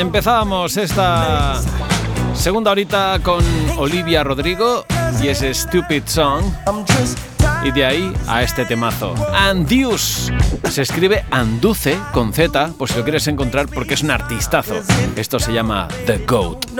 Empezábamos esta segunda horita con Olivia Rodrigo y ese Stupid Song, y de ahí a este temazo Anduce. Se escribe Anduce con Z, por si lo quieres encontrar, porque es un artistazo. Esto se llama The Goat.